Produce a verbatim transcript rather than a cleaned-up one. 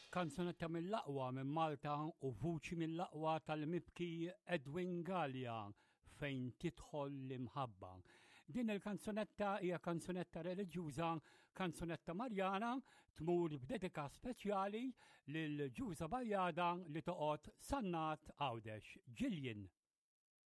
Kanzunetta mill-aqwa minn Malta u vuċi mill-aqwa tal-mibki Edwin Gallia fejn tidħol l-imħabba. Din il-kanzunetta hija kanzunetta reliġjuża, kanzunetta Marjana, tmur b'dedika speċjali lil Ġuża Bajjada li toqgħod Sannat Għawdex, Ġiljen.